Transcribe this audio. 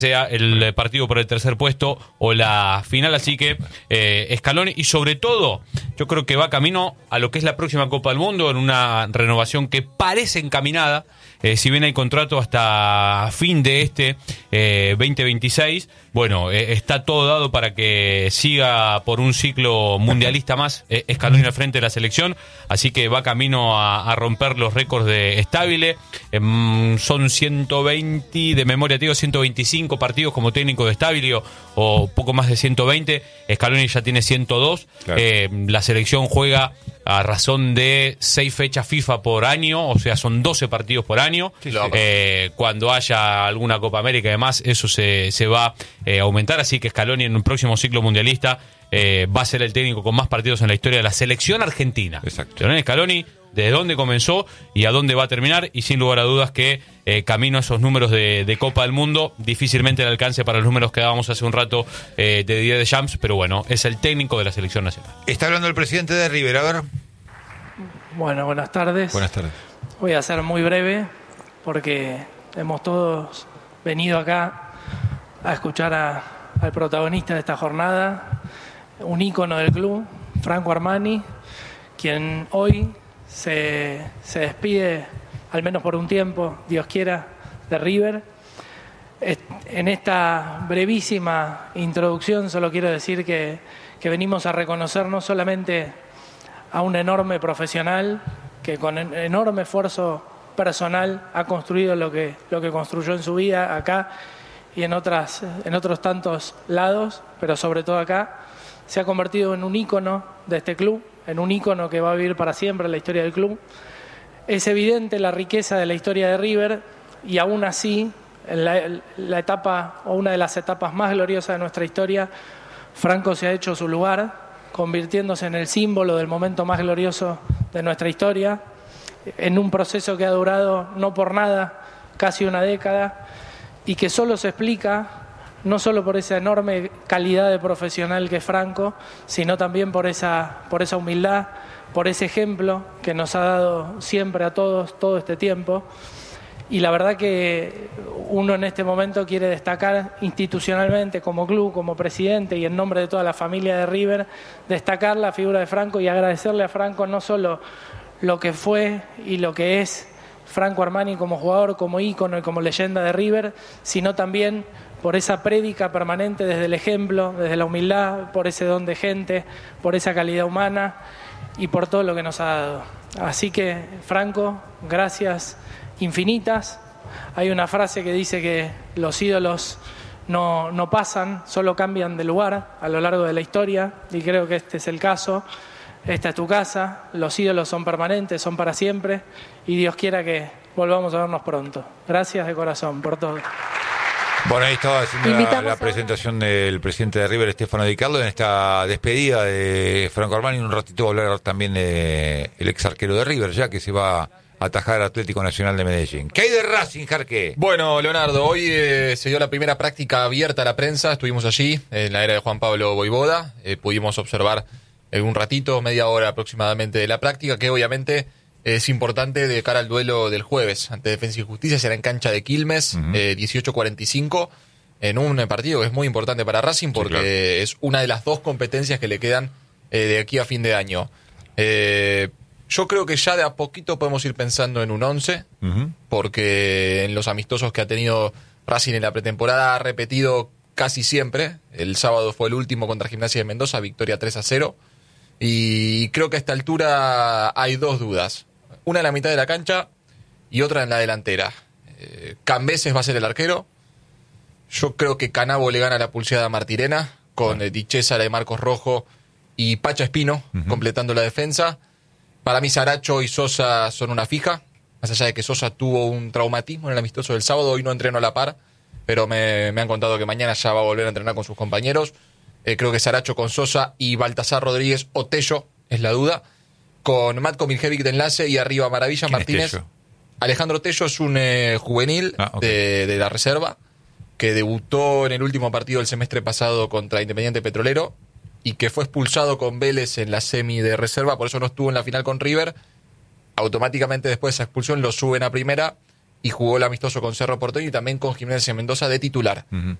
sea el partido por el tercer puesto o la final, así que Scaloni, y sobre todo yo creo que va camino a lo que es la próxima Copa del Mundo, en una renovación que parece encaminada, si bien hay contrato hasta fin de 2026, bueno, está todo dado para que siga por un ciclo mundialista más Scaloni al frente de la selección, así que va camino a romper los récords de Stabile. Son 120, de memoria te digo, 125 partidos como técnico de Stabile, o poco más de 120. Scaloni ya tiene 102. Claro. La selección juega a razón de 6 fechas FIFA por año, o sea, son 12 partidos por año. Sí, cuando haya alguna Copa América y demás, eso se va a aumentar, así que Scaloni en un próximo ciclo mundialista va a ser el técnico con más partidos en la historia de la selección argentina. Exacto. Scaloni, desde dónde comenzó y a dónde va a terminar, y sin lugar a dudas que camino a esos números de Copa del Mundo, difícilmente el alcance para los números que dábamos hace un rato de Didier Deschamps, pero bueno, es el técnico de la selección nacional. Está hablando el presidente de River, a ver. Bueno, buenas tardes. Buenas tardes. Voy a ser muy breve porque hemos todos venido acá a escuchar al protagonista de esta jornada, un ícono del club, Franco Armani, quien hoy se despide, al menos por un tiempo, Dios quiera, de River. En esta brevísima introducción solo quiero decir que venimos a reconocer no solamente a un enorme profesional que con enorme esfuerzo personal ha construido lo que construyó en su vida acá y en otros tantos lados, pero sobre todo acá, se ha convertido en un ícono de este club, en un ícono que va a vivir para siempre en la historia del club. Es evidente la riqueza de la historia de River, y aún así, en la etapa, o una de las etapas más gloriosas de nuestra historia, Franco se ha hecho su lugar, convirtiéndose en el símbolo del momento más glorioso de nuestra historia, en un proceso que ha durado no por nada casi una década, y que solo se explica no solo por esa enorme calidad de profesional que es Franco, sino también por esa humildad, por ese ejemplo que nos ha dado siempre a todos todo este tiempo. Y la verdad que uno en este momento quiere destacar institucionalmente, como club, como presidente y en nombre de toda la familia de River, destacar la figura de Franco y agradecerle a Franco no solo lo que fue y lo que es Franco Armani como jugador, como ícono y como leyenda de River, sino también por esa prédica permanente desde el ejemplo, desde la humildad, por ese don de gente, por esa calidad humana y por todo lo que nos ha dado. Así que, Franco, gracias infinitas. Hay una frase que dice que los ídolos no pasan, solo cambian de lugar a lo largo de la historia, y creo que este es el caso. Esta es tu casa, los ídolos son permanentes, son para siempre, y Dios quiera que volvamos a vernos pronto. Gracias de corazón por todo. Bueno, ahí estaba haciendo la presentación del presidente de River, Stefano Di Carlo, en esta despedida de Franco Armani. Un ratito va a hablar también el ex arquero de River, ya que se va a atajar al Atlético Nacional de Medellín. ¿Qué hay de Racing, Jarque? Bueno, Leonardo, hoy se dio la primera práctica abierta a la prensa. Estuvimos allí en la era de Juan Pablo Voivoda. Pudimos observar un ratito, media hora aproximadamente de la práctica, que obviamente es importante de cara al duelo del jueves ante Defensa y Justicia. Será en cancha de Quilmes, 18:45, en un partido que es muy importante para Racing porque sí, claro, es una de las dos competencias que le quedan de aquí a fin de año. Yo creo que ya de a poquito podemos ir pensando en un 11, porque en los amistosos que ha tenido Racing en la pretemporada ha repetido casi siempre. El sábado fue el último contra Gimnasia de Mendoza, victoria 3-0. Y creo que a esta altura hay dos dudas. Una en la mitad de la cancha y otra en la delantera. Cambeses va a ser el arquero. Yo creo que Canabo le gana la pulseada a Martirena, con Di Cesare, Marcos Rojo y Pacha Espino completando la defensa. Para mí Saracho y Sosa son una fija, más allá de que Sosa tuvo un traumatismo en el amistoso del sábado. Hoy no entrenó a la par, pero me han contado que mañana ya va a volver a entrenar con sus compañeros. Creo que Saracho con Sosa y Baltasar Rodríguez o Tello es la duda, con Matko Miljevic de enlace y arriba Maravilla Martínez. Alejandro Tello es un juvenil de la reserva que debutó en el último partido del semestre pasado contra Independiente Petrolero y que fue expulsado con Vélez en la semi de reserva, por eso no estuvo en la final con River. Automáticamente después de esa expulsión lo suben a primera y jugó el amistoso con Cerro Porteño y también con Gimnasia Mendoza de titular.